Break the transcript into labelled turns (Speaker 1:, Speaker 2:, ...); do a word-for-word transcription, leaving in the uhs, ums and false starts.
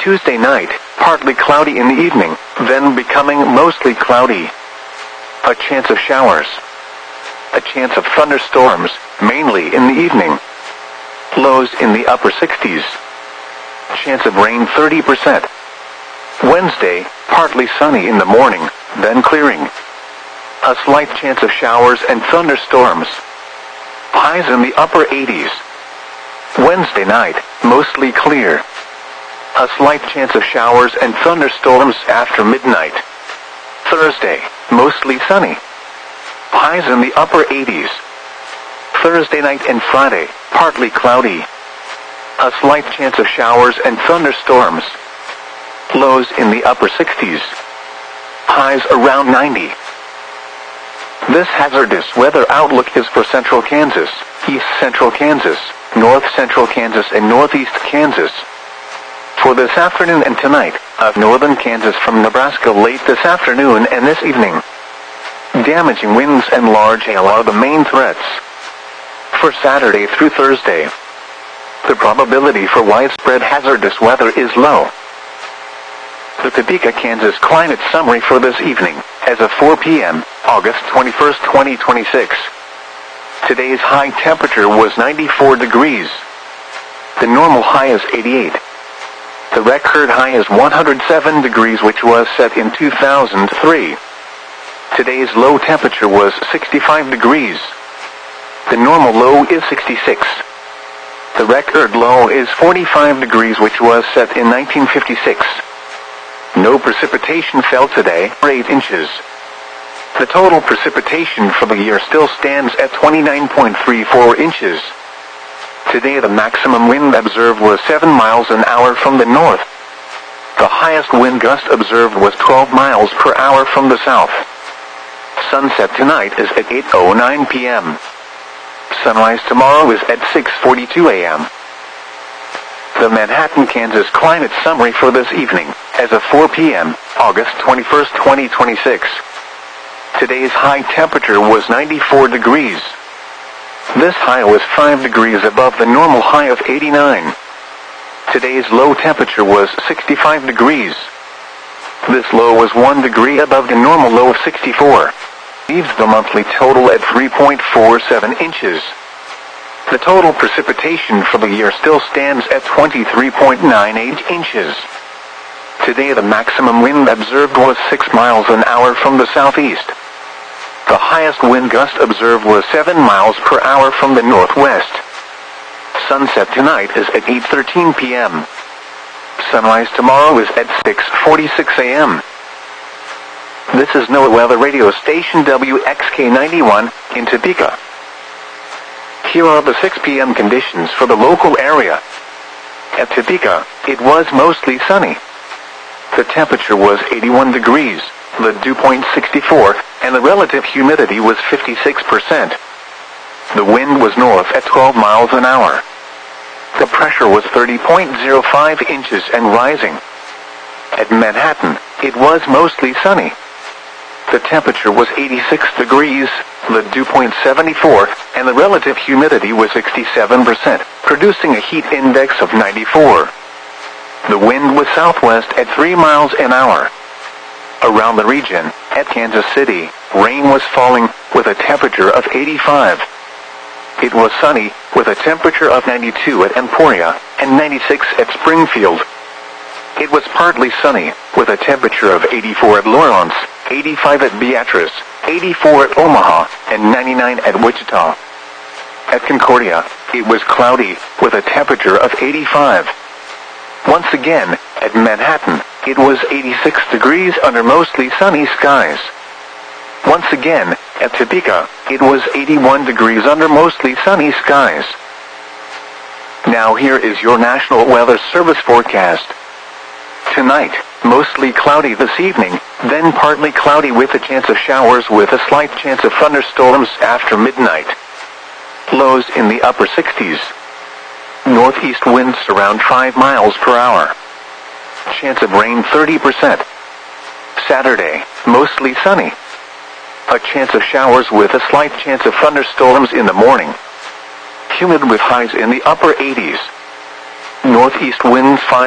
Speaker 1: Tuesday night, partly cloudy in the evening, then becoming mostly cloudy. A chance of showers. A chance of thunderstorms, mainly in the evening. Lows in the upper sixties. Chance of rain thirty percent. Wednesday, partly sunny in the morning, then clearing. A slight chance of showers and thunderstorms. Highs in the upper eighties. Wednesday night, mostly clear. A slight chance of showers and thunderstorms after midnight. Thursday, mostly sunny. Highs in the upper eighties. Thursday night and Friday, partly cloudy. A slight chance of showers and thunderstorms. Lows in the upper sixties. Highs around ninety. This hazardous weather outlook is for central Kansas, east central Kansas, north central Kansas and northeast Kansas. For this afternoon and tonight, of northern Kansas from Nebraska late this afternoon and this evening. Damaging winds and large hail are the main threats. For Saturday through Thursday, the probability for widespread hazardous weather is low. The Topeka, Kansas climate summary for this evening, as of four p m, August twenty-first, twenty twenty-six. Today's high temperature was ninety-four degrees. The normal high is eighty-eight. The record high is one hundred seven degrees, which was set in two thousand three. Today's low temperature was sixty-five degrees. The normal low is sixty-six. The record low is forty-five degrees, which was set in nineteen fifty-six. No precipitation fell today, eight inches. The total precipitation for the year still stands at twenty-nine point three four inches. Today the maximum wind observed was seven miles an hour from the north. The highest wind gust observed was twelve miles per hour from the south. Sunset tonight is at eight oh nine p m Sunrise tomorrow is at six forty-two a m The Manhattan, Kansas climate summary for this evening, as of four p m, August twenty-first, twenty twenty-six. Today's high temperature was ninety-four degrees. This high was five degrees above the normal high of eighty-nine. Today's low temperature was sixty-five degrees. This low was one degree above the normal low of sixty-four. Leaves the monthly total at three point four seven inches. The total precipitation for the year still stands at twenty-three point nine eight inches. Today the maximum wind observed was six miles an hour from the southeast. The highest wind gust observed was seven miles per hour from the northwest. Sunset tonight is at eight thirteen p m Sunrise tomorrow is at six forty-six a m This is NOAA Weather Radio Station W X K ninety-one, in Topeka. Here are the six p m conditions for the local area. At Topeka, it was mostly sunny. The temperature was eighty-one degrees, the dew point sixty-four, and the relative humidity was fifty-six percent. The wind was north at twelve miles an hour. The pressure was thirty point zero five inches and rising. At Manhattan, it was mostly sunny. The temperature was eighty-six degrees, the dew point seventy-four, and the relative humidity was sixty-seven percent, producing a heat index of ninety-four. The wind was southwest at three miles an hour. Around the region, at Kansas City, rain was falling, with a temperature of eighty-five. It was sunny, with a temperature of ninety-two at Emporia, and ninety-six at Springfield. It was partly sunny, with a temperature of eighty-four at Lawrence, eighty-five at Beatrice, eighty-four at Omaha, and ninety-nine at Wichita. At Concordia, it was cloudy, with a temperature of eighty-five. Once again, at Manhattan, it was eighty-six degrees under mostly sunny skies. Once again, at Topeka, it was eighty-one degrees under mostly sunny skies. Now here is your National Weather Service forecast. Tonight, mostly cloudy this evening, then partly cloudy with a chance of showers with a slight chance of thunderstorms after midnight. Lows in the upper sixties. Northeast winds around five miles per hour. Chance of rain thirty percent. Saturday, mostly sunny. A chance of showers with a slight chance of thunderstorms in the morning. Humid with highs in the upper eighties. Northeast winds five